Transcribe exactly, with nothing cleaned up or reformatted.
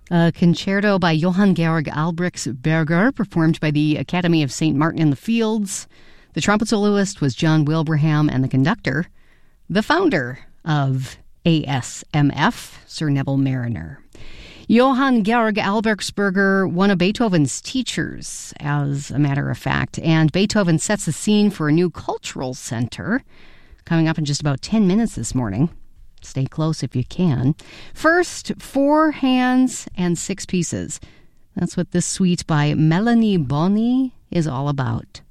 A concerto by Johann Georg Albrechtsberger, performed by the Academy of Saint Martin in the Fields. The trumpet soloist was John Wilbraham, and the conductor, the founder of A S M F, Sir Neville Marriner. Johann Georg Albrechtsberger, one of Beethoven's teachers, as a matter of fact, and Beethoven sets the scene for a new cultural center coming up in just about ten minutes this morning. Stay close if you can. First, four hands and six pieces. That's what this suite by Melanie Bonney is all about.